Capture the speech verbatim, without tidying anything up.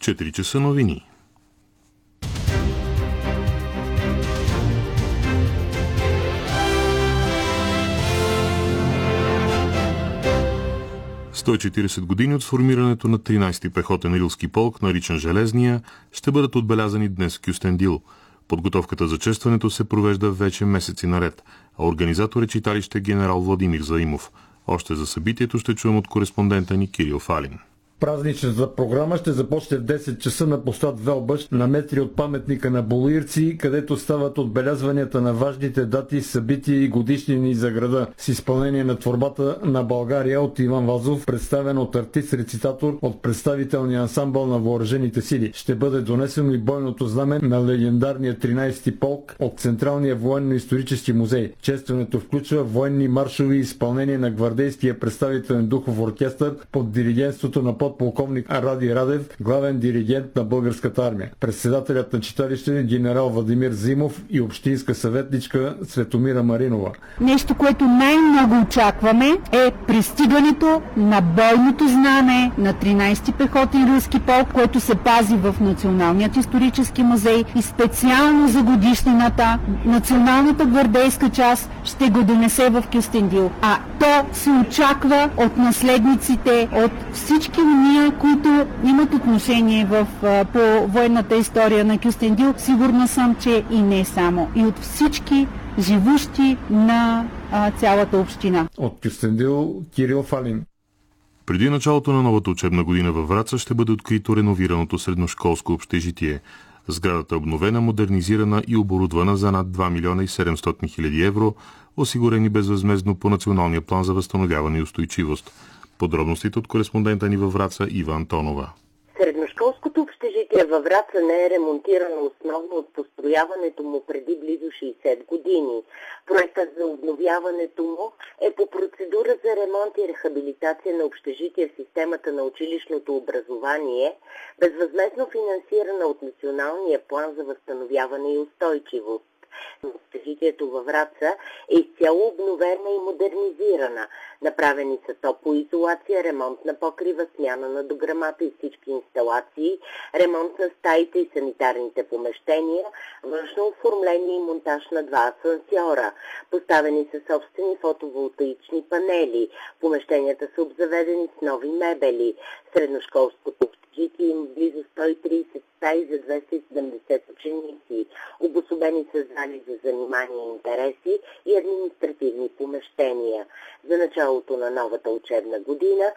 четири часа новини. сто и четиридесет години от сформирането на тринайсети пехотен рилски полк, наричан Железния, ще бъдат отбелязани днес в Кюстендил. Подготовката за честването се провежда вече месеци наред, а организатор е читалище генерал Владимир Заимов. Още за събитието ще чуем от кореспондента ни Кирил Фалин. Празничната програма ще започне в десет часа на площад Велбъщ, на метри от паметника на Булуирци, където стават отбелязванията на важните дати, събития и годишнини за града, с изпълнение на творбата на България от Иван Вазов, представен от артист-рецитатор от представителния ансамбъл на въоръжените сили. Ще бъде донесено и бойното знаме на легендарния тринайсети полк от Централния военно-исторически музей. Честването включва военни маршови и изпълнение на гвардейския представителен духов оркестър под диригентството на подполковник Ради Радев, главен диригент на Българската армия. Председателят на читалище генерал Владимир Заимов и общинска съветничка Светомира Маринова. Нещо, което най-много очакваме, е пристигането на бойното знаме на тринайсети пехотен рилски полк, което се пази в Националният исторически музей и специално за годишнината Националната гвардейска част ще го донесе в Кюстендил. А то се очаква от наследниците, от всички уния, които имат отношение в, по военната история на Кюстендил. Сигурна съм, че и не само. И от всички живущи на а, цялата община. От Кюстендил Кирил Фалин. Преди началото на новата учебна година във Враца ще бъде открито реновираното средношколско общежитие. Сградата е обновена, модернизирана и оборудвана за над два милиона и седемстотин хиляди евро, осигурени безвъзмездно по Националния план за възстановяване и устойчивост. Подробностите от кореспондента ни във Враца Ива Антонова. Средношколското общежитие във Враца не е ремонтирано основно от построяването му преди близо шейсет години. Проектът за обновяването му е по процедура за ремонт и рехабилитация на общежитие в системата на училищното образование, безвъзмездно финансирана от Националния план за възстановяване и устойчивост. Общежитието във Враца е изцяло обновена и модернизирана. Направени са топлоизолация, ремонт на покрива, смяна на дограмата и всички инсталации, ремонт на стаите и санитарните помещения, външно оформление и монтаж на два асансьора. Поставени са собствени фотоволтаични панели. Помещенията са обзаведени с нови мебели. Средношколското общежитие има близо сто и трийсет стаи за двеста и седемдесет ученици. Обособени са зали за занимания и интереси и административни помещения. За началото на новата учебна година